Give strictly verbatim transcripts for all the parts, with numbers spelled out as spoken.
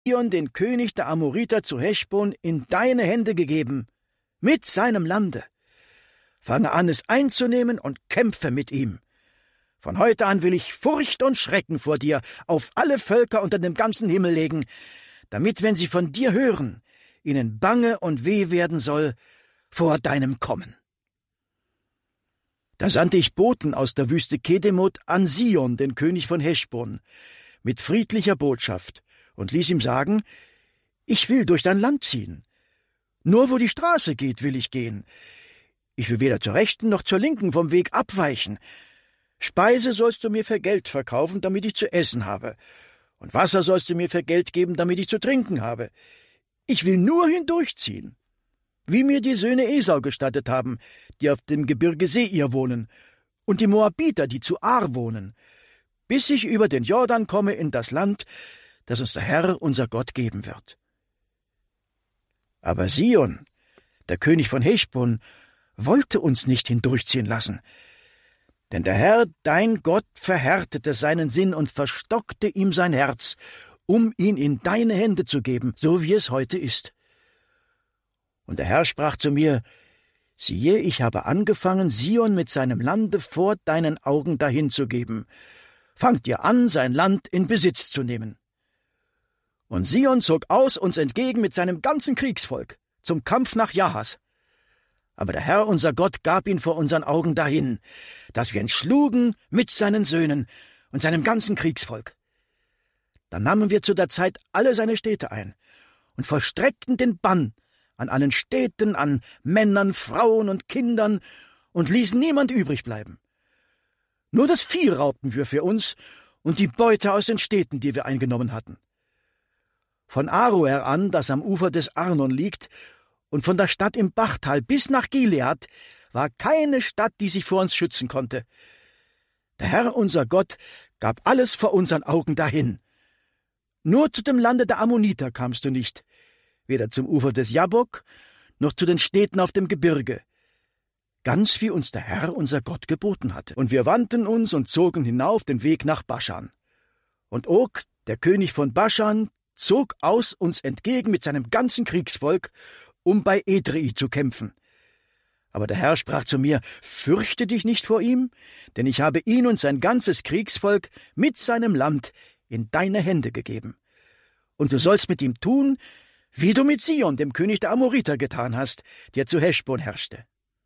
Sihon, den König der Amoriter zu Heschbon, in deine Hände gegeben, mit seinem Lande. Fange an, es einzunehmen und kämpfe mit ihm. Von heute an will ich Furcht und Schrecken vor dir auf alle Völker unter dem ganzen Himmel legen, damit, wenn sie von dir hören, ihnen bange und weh werden soll vor deinem Kommen. Da sandte ich Boten aus der Wüste Kedemoth an Sihon, den König von Heschbon, mit friedlicher Botschaft, und ließ ihm sagen, ich will durch dein Land ziehen. Nur wo die Straße geht, will ich gehen. Ich will weder zur Rechten noch zur Linken vom Weg abweichen. Speise sollst du mir für Geld verkaufen, damit ich zu essen habe, und Wasser sollst du mir für Geld geben, damit ich zu trinken habe. Ich will nur hindurchziehen, wie mir die Söhne Esau gestattet haben, die auf dem Gebirge Seir wohnen, und die Moabiter, die zu Ar wohnen, bis ich über den Jordan komme in das Land, das uns der Herr, unser Gott, geben wird. Aber Sihon, der König von Heschbon, wollte uns nicht hindurchziehen lassen, denn der Herr, dein Gott, verhärtete seinen Sinn und verstockte ihm sein Herz, um ihn in deine Hände zu geben, so wie es heute ist. Und der Herr sprach zu mir, siehe, ich habe angefangen, Sihon mit seinem Lande vor deinen Augen dahin zu geben. Fangt ihr an, sein Land in Besitz zu nehmen. Und Sihon zog aus uns entgegen mit seinem ganzen Kriegsvolk zum Kampf nach Jahas. Aber der Herr, unser Gott, gab ihn vor unseren Augen dahin, dass wir ihn schlugen mit seinen Söhnen und seinem ganzen Kriegsvolk. Dann nahmen wir zu der Zeit alle seine Städte ein und vollstreckten den Bann an allen Städten, an Männern, Frauen und Kindern und ließen niemand übrig bleiben. Nur das Vieh raubten wir für uns und die Beute aus den Städten, die wir eingenommen hatten. Von Aroer an, das am Ufer des Arnon liegt, und von der Stadt im Bachtal bis nach Gilead war keine Stadt, die sich vor uns schützen konnte. Der Herr, unser Gott, gab alles vor unseren Augen dahin. Nur zu dem Lande der Ammoniter kamst du nicht, weder zum Ufer des Jabbok, noch zu den Städten auf dem Gebirge, ganz wie uns der Herr, unser Gott, geboten hatte. Und wir wandten uns und zogen hinauf den Weg nach Baschan. Und Og, der König von Baschan, zog aus uns entgegen mit seinem ganzen Kriegsvolk, um bei Edrei zu kämpfen. Aber der Herr sprach zu mir, fürchte dich nicht vor ihm, denn ich habe ihn und sein ganzes Kriegsvolk mit seinem Land in deine Hände gegeben. Und du sollst mit ihm tun, wie du mit Sihon, dem König der Amoriter, getan hast, der zu Heschbon herrschte.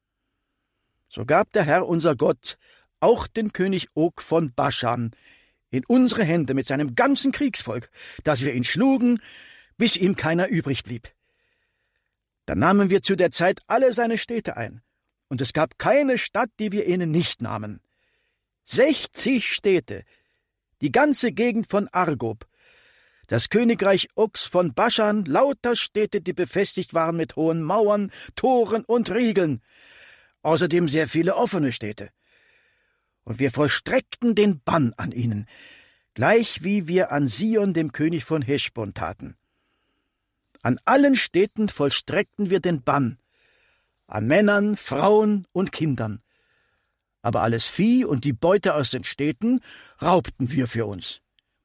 So gab der Herr, unser Gott, auch den König Og von Baschan in unsere Hände mit seinem ganzen Kriegsvolk, dass wir ihn schlugen, bis ihm keiner übrig blieb. Dann nahmen wir zu der Zeit alle seine Städte ein, und es gab keine Stadt, die wir ihnen nicht nahmen. Sechzig Städte, die ganze Gegend von Argob, das Königreich Ogs von Baschan, lauter Städte, die befestigt waren mit hohen Mauern, Toren und Riegeln, außerdem sehr viele offene Städte. Und wir vollstreckten den Bann an ihnen, gleich wie wir an Sihon, dem König von Heschbon, taten. An allen Städten vollstreckten wir den Bann, an Männern, Frauen und Kindern. Aber alles Vieh und die Beute aus den Städten raubten wir für uns.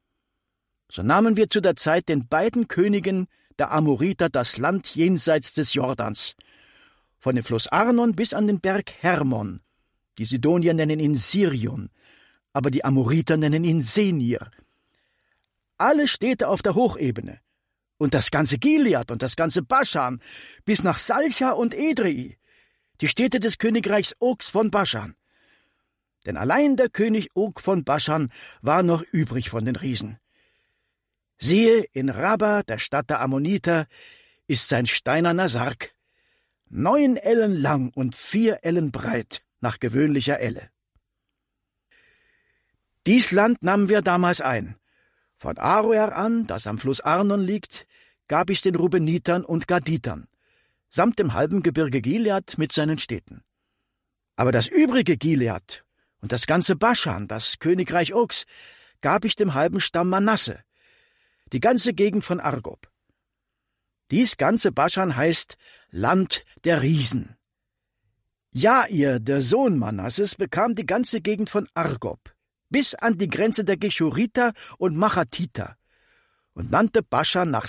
So nahmen wir zu der Zeit den beiden Königen der Amoriter das Land jenseits des Jordans, von dem Fluss Arnon bis an den Berg Hermon. Die Sidonier nennen ihn Sirion, aber die Amoriter nennen ihn Senir. Alle Städte auf der Hochebene, und das ganze Gilead und das ganze Baschan, bis nach Salcha und Edrei, die Städte des Königreichs Ogs von Baschan. Denn allein der König Og von Baschan war noch übrig von den Riesen. Siehe, in Rabba, der Stadt der Ammoniter, ist sein steinerner Sarg, neun Ellen lang und vier Ellen breit, nach gewöhnlicher Elle. Dies Land nahmen wir damals ein. Von Aroer an, das am Fluss Arnon liegt, gab ich's den Rubenitern und Gaditern, samt dem halben Gebirge Gilead mit seinen Städten. Aber das übrige Gilead und das ganze Baschan, das Königreich Ogs, gab ich dem halben Stamm Manasse, die ganze Gegend von Argob. Dies ganze Baschan heißt Land der Riesen. Jair, der Sohn Manasses, bekam die ganze Gegend von Argob, bis an die Grenze der Geschuriter und Machatiter. und nannte Bascha nach